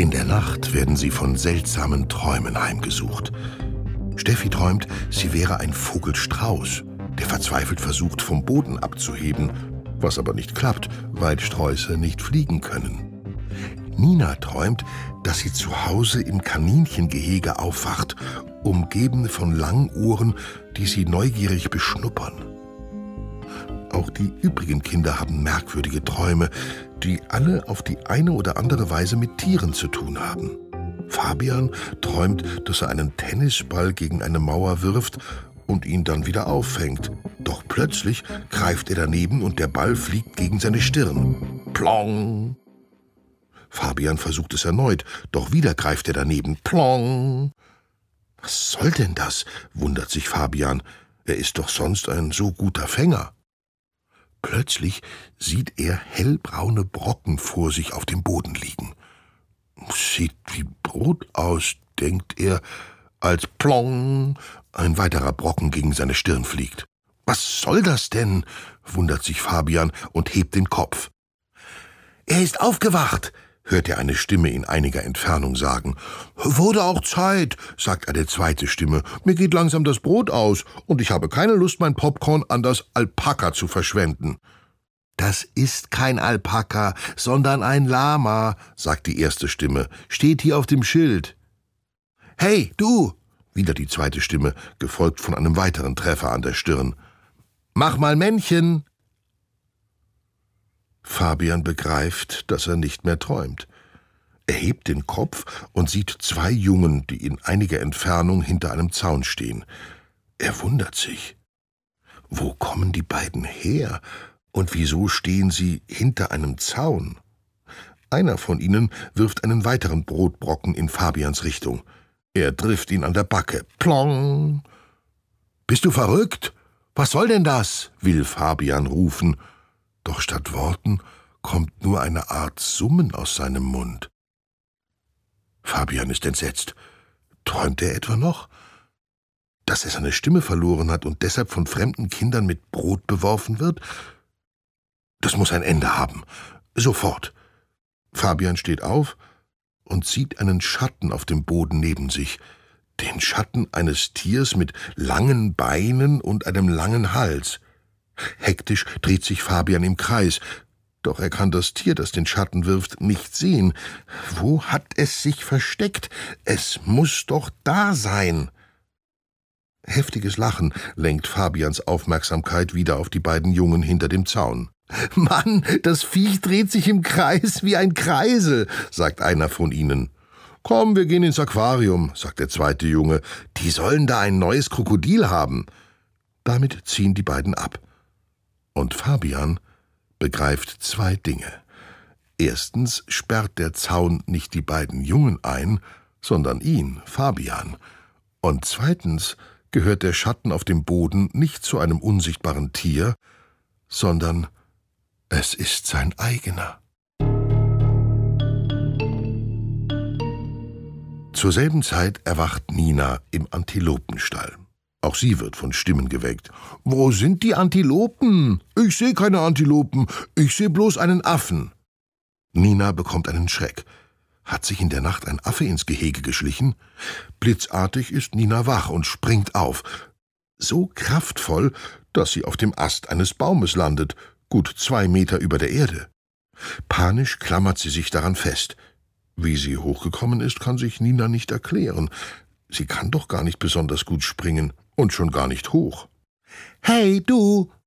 In der Nacht werden sie von seltsamen Träumen heimgesucht. Steffi träumt, sie wäre ein Vogelstrauß, der verzweifelt versucht, vom Boden abzuheben, was aber nicht klappt, weil Sträuße nicht fliegen können. Nina träumt, dass sie zu Hause im Kaninchengehege aufwacht, umgeben von langen Ohren, die sie neugierig beschnuppern. Auch die übrigen Kinder haben merkwürdige Träume, die alle auf die eine oder andere Weise mit Tieren zu tun haben. Fabian träumt, dass er einen Tennisball gegen eine Mauer wirft und ihn dann wieder auffängt. Doch plötzlich greift er daneben und der Ball fliegt gegen seine Stirn. Plong! Fabian versucht es erneut, doch wieder greift er daneben. Plong! Was soll denn das? Wundert sich Fabian. Er ist doch sonst ein so guter Fänger. Plötzlich sieht er hellbraune Brocken vor sich auf dem Boden liegen. Sieht wie Brot aus, denkt er, als plong ein weiterer Brocken gegen seine Stirn fliegt. Was soll das denn? Wundert sich Fabian und hebt den Kopf. Er ist aufgewacht, hört er eine Stimme in einiger Entfernung sagen. Wurde auch Zeit, sagt eine zweite Stimme. Mir geht langsam das Brot aus und ich habe keine Lust, mein Popcorn an das Alpaka zu verschwenden. Das ist kein Alpaka, sondern ein Lama, sagt die erste Stimme. Steht hier auf dem Schild. Hey, du! Wieder die zweite Stimme, gefolgt von einem weiteren Treffer an der Stirn. Mach mal Männchen! Fabian begreift, dass er nicht mehr träumt. Er hebt den Kopf und sieht zwei Jungen, die in einiger Entfernung hinter einem Zaun stehen. Er wundert sich. Wo kommen die beiden her? Und wieso stehen sie hinter einem Zaun? Einer von ihnen wirft einen weiteren Brotbrocken in Fabians Richtung. Er trifft ihn an der Backe. Plong! »Bist du verrückt? Was soll denn das?« will Fabian rufen. Doch statt Worten kommt nur eine Art Summen aus seinem Mund. Fabian ist entsetzt. Träumt er etwa noch? Dass er seine Stimme verloren hat und deshalb von fremden Kindern mit Brot beworfen wird? Das muss ein Ende haben. Sofort. Fabian steht auf und sieht einen Schatten auf dem Boden neben sich. Den Schatten eines Tiers mit langen Beinen und einem langen Hals. Hektisch dreht sich Fabian im Kreis. Doch er kann das Tier, das den Schatten wirft, nicht sehen. Wo hat es sich versteckt? Es muss doch da sein. Heftiges Lachen lenkt Fabians Aufmerksamkeit wieder auf die beiden Jungen hinter dem Zaun. »Mann, das Viech dreht sich im Kreis wie ein Kreisel«, sagt einer von ihnen. »Komm, wir gehen ins Aquarium«, sagt der zweite Junge. »Die sollen da ein neues Krokodil haben.« Damit ziehen die beiden ab. Und Fabian begreift zwei Dinge. Erstens sperrt der Zaun nicht die beiden Jungen ein, sondern ihn, Fabian. Und zweitens gehört der Schatten auf dem Boden nicht zu einem unsichtbaren Tier, sondern es ist sein eigener. Zur selben Zeit erwacht Nina im Antilopenstall. Auch sie wird von Stimmen geweckt. »Wo sind die Antilopen? Ich sehe keine Antilopen, ich sehe bloß einen Affen.« Nina bekommt einen Schreck. Hat sich in der Nacht ein Affe ins Gehege geschlichen? Blitzartig ist Nina wach und springt auf. So kraftvoll, dass sie auf dem Ast eines Baumes landet, gut 2 Meter über der Erde. Panisch klammert sie sich daran fest. Wie sie hochgekommen ist, kann sich Nina nicht erklären. Sie kann doch gar nicht besonders gut springen und schon gar nicht hoch. »Hey, du«,